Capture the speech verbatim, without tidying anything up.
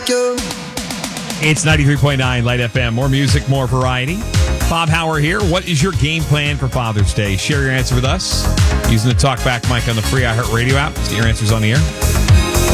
It's ninety-three point nine Light F M. More music, more variety. Bob Hauer here. What is your game plan for Father's Day? Share your answer with us using the TalkBack mic on the free iHeartRadio app. Get your answers on the air.